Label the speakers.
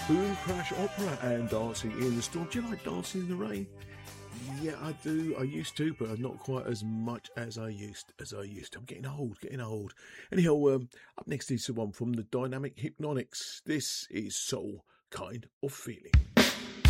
Speaker 1: Boom Crash Opera and Dancing in the Storm. Do you like Dancing in the Rain? Yeah, I do. I used to, but not quite as much as I used. I'm getting old. Anyhow, up next is the one from the Dynamic Hypnotics. This is Soul Kind of Feeling.